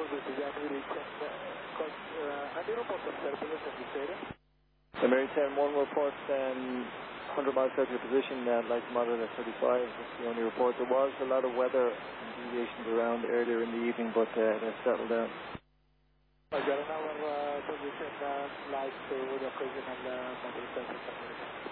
Any report of turbulence in this area? Mary 10-1 reports 100 miles south of your position, light moderate at 35. That's the only report. There was a lot of weather and deviations around earlier in the evening, but they've settled down. Our position light with occasional moderate